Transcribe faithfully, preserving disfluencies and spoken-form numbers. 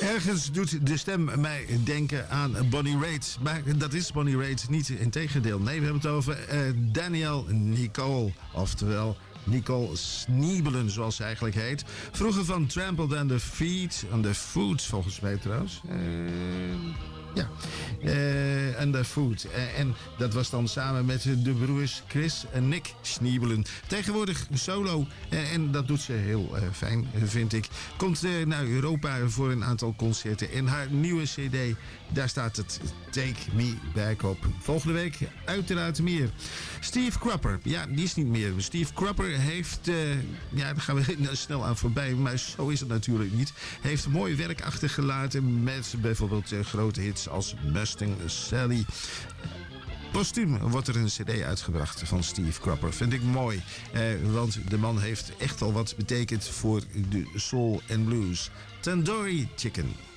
Ergens doet de stem mij denken aan Bonnie Raitt. Maar dat is Bonnie Raitt niet, integendeel. Nee, we hebben het over uh, Danielle Nicole. Oftewel Nicole Sneebelen, zoals ze eigenlijk heet. Vroeger van Trampled on the Feet. On the Foot, volgens mij trouwens. Uh, ja. Uh, on the Foot. Uh, en dat was dan samen met de broers Chris en Nick Sneebelen. Tegenwoordig solo. Uh, en dat doet ze heel uh, fijn, vind ik. Komt uh, naar Europa voor een aantal concerten. En haar nieuwe cd, daar staat het Take Me Back op. Volgende week uiteraard meer. Steve Cropper. Ja, die is niet meer. Steve Cropper heeft... Uh, ja, daar gaan we snel aan voorbij. Maar zo is het natuurlijk niet. Heeft mooi werk achtergelaten met bijvoorbeeld uh, grote hits als Mustang Sally. Postuum wordt er een cd uitgebracht van Steve Cropper. Vind ik mooi. Eh, want de man heeft echt al wat betekend voor de soul en blues. Tandoori Chicken.